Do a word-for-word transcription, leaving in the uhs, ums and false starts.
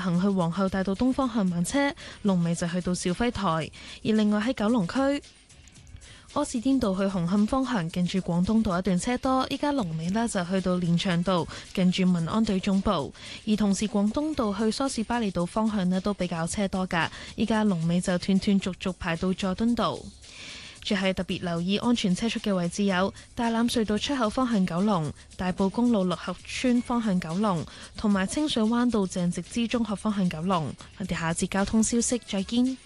行去皇后大道東方向慢車，龍尾就去到肇輝台。而另外喺九龍區，柯士甸道去紅磡方向近住廣東道一段車多，依家龍尾呢就去到連翔道近住民安隊總部。而同時廣東道去梳士巴利道方向呢都比較車多㗎，依家龍尾就斷斷續續排到佐敦道。最係特別留意安全車速嘅位置有大欖隧道出口方向九龍、大埔公路六合村方向九龍，同埋清水灣道鄭植之中學方向九龍。我哋下節交通消息再見。